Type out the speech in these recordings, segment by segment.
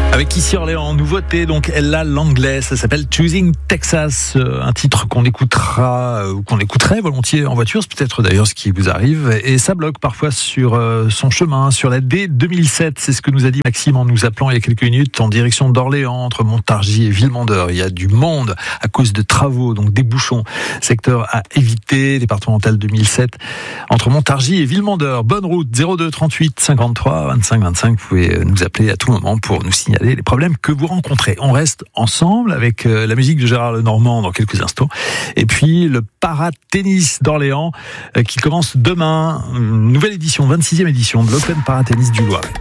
Avec ici Orléans, nouveauté, donc elle a l'anglais, ça s'appelle Choosing Texas, un titre qu'on écoutera ou qu'on écouterait volontiers en voiture, c'est peut-être d'ailleurs ce qui vous arrive, et ça bloque parfois sur son chemin, sur la D2007, c'est ce que nous a dit Maxime en nous appelant il y a quelques minutes en direction d'Orléans, entre Montargis et Villemandeur. Il y a du monde à cause de travaux, donc des bouchons, secteur à éviter, départemental 2007, entre Montargis et Villemandeur. Bonne route, 02 38 53 25 25, vous pouvez nous appeler à tout moment pour nous signaler les problèmes que vous rencontrez. On reste ensemble avec la musique de Gérard Lenormand dans quelques instants. Et puis le Paratennis d'Orléans qui commence demain. Nouvelle édition, 26e édition de l'Open Paratennis du Loiret.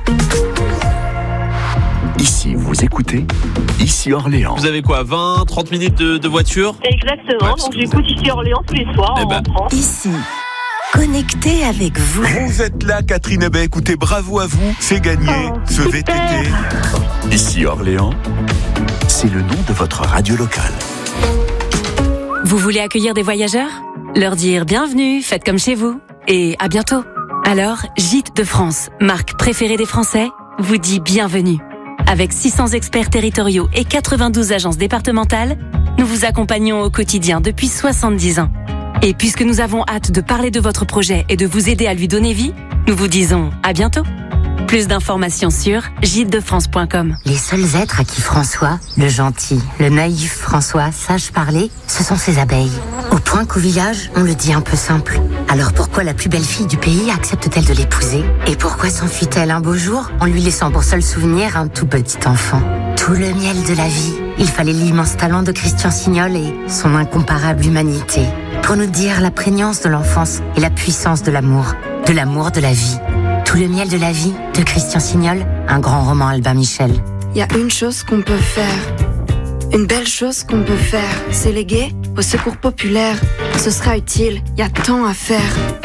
Ici, vous écoutez Ici Orléans. Vous avez quoi, 20, 30 minutes de voiture ? Exactement, donc j'écoute Ici Orléans tous les soirs en rentrant. Ici, connecté avec vous. Vous êtes là, Catherine. Eh ben, écoutez, bravo à vous, c'est gagné, ce VTT. Ici Orléans, c'est le nom de votre radio locale. Vous voulez accueillir des voyageurs ? Leur dire bienvenue, faites comme chez vous. Et à bientôt. Alors, Gîtes de France, marque préférée des Français, vous dit bienvenue. Avec 600 experts territoriaux et 92 agences départementales, nous vous accompagnons au quotidien depuis 70 ans. Et puisque nous avons hâte de parler de votre projet et de vous aider à lui donner vie, nous vous disons à bientôt. Plus d'informations sur gîtesdefrance.com. Les seuls êtres à qui François, le gentil, le naïf François, sache parler, ce sont ses abeilles. Au point qu'au village, on le dit un peu simple. Alors pourquoi la plus belle fille du pays accepte-t-elle de l'épouser ? Et pourquoi s'enfuit-elle un beau jour en lui laissant pour seul souvenir un tout petit enfant ? Tout le miel de la vie. Il fallait l'immense talent de Christian Signol et son incomparable humanité pour nous dire la prégnance de l'enfance et la puissance de l'amour de la vie. Tout le miel de la vie de Christian Signol, un grand roman Albin Michel. Il y a une chose qu'on peut faire, une belle chose qu'on peut faire, c'est léguer au secours populaire. Ce sera utile, il y a tant à faire.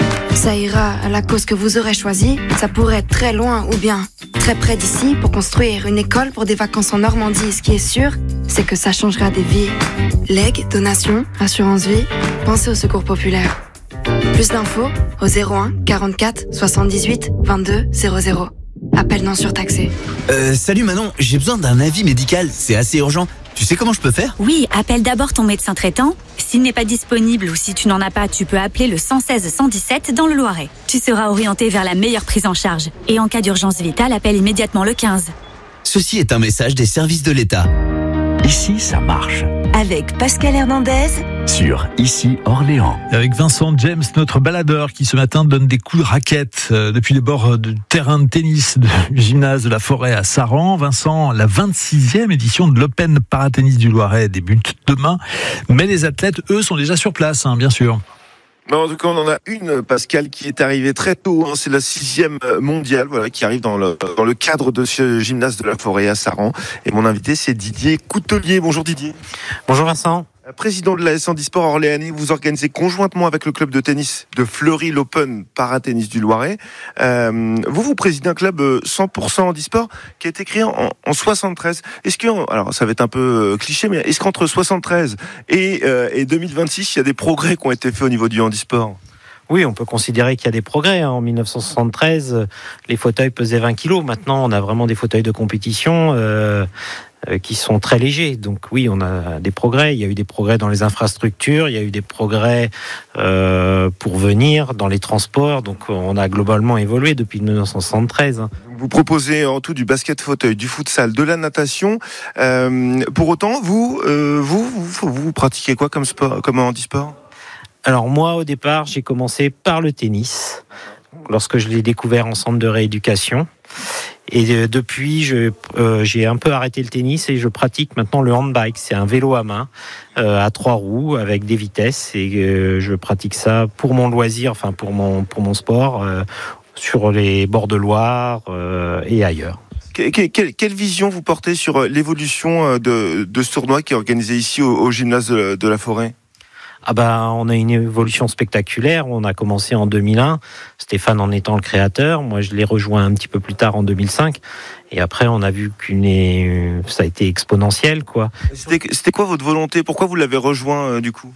Ça ira à la cause que vous aurez choisie, ça pourrait être très loin ou bien très près d'ici pour construire une école pour des vacances en Normandie. Ce qui est sûr, c'est que ça changera des vies. Legs, donations, assurance vie, pensez au secours populaire. Plus d'infos au 01 44 78 22 00. Appel non surtaxé. Salut Manon, j'ai besoin d'un avis médical, c'est assez urgent. Tu sais comment je peux faire ? Oui, appelle d'abord ton médecin traitant. S'il n'est pas disponible ou si tu n'en as pas, tu peux appeler le 116 117 dans le Loiret. Tu seras orienté vers la meilleure prise en charge. Et en cas d'urgence vitale, appelle immédiatement le 15. Ceci est un message des services de l'État. Ici, ça marche. Avec Pascal Hernandez Sur Ici Orléans. Avec Vincent James, notre baladeur qui ce matin donne des coups de raquette depuis les bords de terrain de tennis du gymnase de la Forêt à Saran. Vincent, la 26e édition de l'Open Paratennis du Loiret débute demain, mais les athlètes, eux, sont déjà sur place, bien sûr. En tout cas, on en a une, Pascal, qui est arrivée très tôt. C'est la 6e mondiale, qui arrive dans le cadre de ce gymnase de la Forêt à Saran. Et mon invité, c'est Didier Coutelier. Bonjour Didier. Bonjour Vincent. Président de l'AS Handisport Orléanais, vous organisez conjointement avec le club de tennis de Fleury l'Open Paratennis du Loiret. Vous présidez un club 100% handisport qui a été créé en 73. Est-ce que, alors ça va être un peu cliché, mais est-ce qu'entre 73 et 2026, il y a des progrès qui ont été faits au niveau du handisport ? Oui, on peut considérer qu'il y a des progrès. En 1973, les fauteuils pesaient 20 kilos. Maintenant, on a vraiment des fauteuils de compétition qui sont très légers. Donc oui, on a des progrès. Il y a eu des progrès dans les infrastructures, il y a eu des progrès pour venir dans les transports. Donc on a globalement évolué depuis 1973. Vous proposez en tout du basket fauteuil, du futsal, de la natation. Pour autant, vous pratiquez quoi comme sport, comme handisport ? Alors moi, au départ, j'ai commencé par le tennis, lorsque je l'ai découvert en centre de rééducation. Et depuis, j'ai un peu arrêté le tennis et je pratique maintenant le handbike. C'est un vélo à main, à 3 roues, avec des vitesses. Et je pratique ça pour mon loisir, enfin pour mon sport, sur les bords de Loire et ailleurs. Quelle vision vous portez sur l'évolution de ce tournoi qui est organisé ici au gymnase de la Forêt ? On a une évolution spectaculaire. On a commencé en 2001, Stéphane en étant le créateur. Moi, je l'ai rejoint un petit peu plus tard en 2005. Et après, on a vu ça a été exponentiel, quoi. C'était quoi votre volonté ? Pourquoi vous l'avez rejoint, du coup ?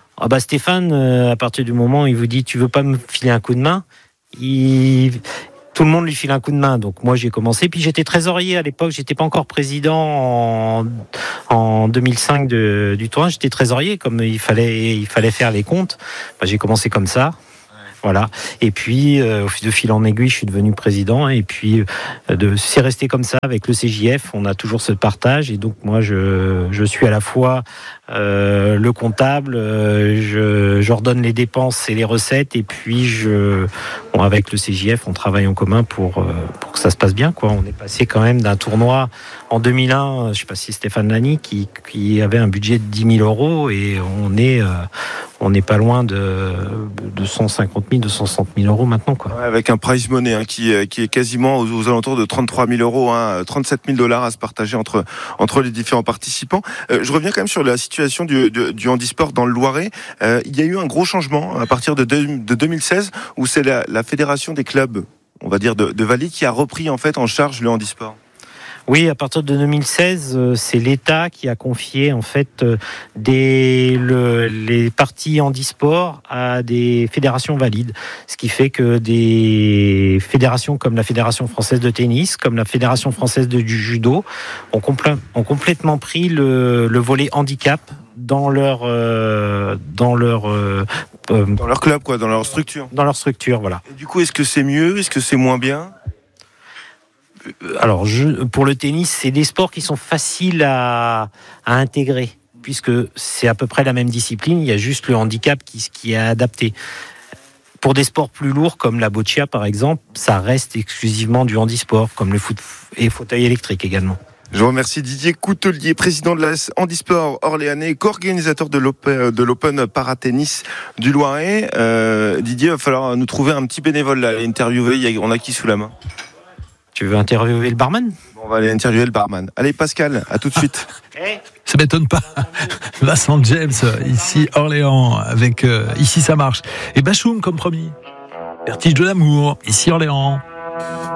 Stéphane, à partir du moment où il vous dit « tu veux pas me filer un coup de main ?» tout le monde lui file un coup de main. Donc moi j'ai commencé, puis j'étais trésorier à l'époque, j'étais pas encore président en 2005 du tournoi, j'étais trésorier, comme il fallait faire les comptes. J'ai commencé comme ça. Voilà. Et puis, de fil en aiguille, je suis devenu président. Et puis, c'est resté comme ça avec le CJF. On a toujours ce partage. Et donc, moi, je suis à la fois le comptable, j'ordonne les dépenses et les recettes. Et puis, avec le CJF, on travaille en commun pour que ça se passe bien, quoi. On est passé quand même d'un tournoi en 2001, je ne sais pas si Stéphane Lani, qui avait un budget de 10 000 euros. Et on n'est pas loin de 150 000, 260 000 euros maintenant, quoi. Ouais, avec un prize money qui est quasiment aux alentours de 33 000 euros, 37 000 $ à se partager entre les différents participants. Je reviens quand même sur la situation du handisport dans le Loiret. Il y a eu un gros changement à partir de 2016 où c'est la fédération des clubs, on va dire de Valide, qui a repris en fait en charge le handisport. Oui, à partir de 2016, c'est l'État qui a confié en fait les parties handisport à des fédérations valides. Ce qui fait que des fédérations comme la Fédération française de tennis, comme la Fédération française du judo, ont complètement pris le volet handicap dans leur club, quoi, dans leur structure. Dans leur structure, voilà. Et du coup, est-ce que c'est mieux? Est-ce que c'est moins bien? Alors, pour le tennis, c'est des sports qui sont faciles à intégrer, puisque c'est à peu près la même discipline, il y a juste le handicap qui est adapté. Pour des sports plus lourds, comme la boccia par exemple, ça reste exclusivement du handisport, comme le foot et fauteuil électrique également. Je vous remercie Didier Coutelier, président de la Handisport Orléanais, co-organisateur de l'Open Paratennis du Loiret. Didier, il va falloir nous trouver un petit bénévole là, à interviewer. On a qui sous la main? Tu veux interviewer le barman? On va aller interviewer le barman. Allez Pascal, à tout de suite. Ça m'étonne pas. Vincent James, ici Orléans, avec Ici ça marche. Et Bachoum comme promis. Vertige de l'amour, ici Orléans.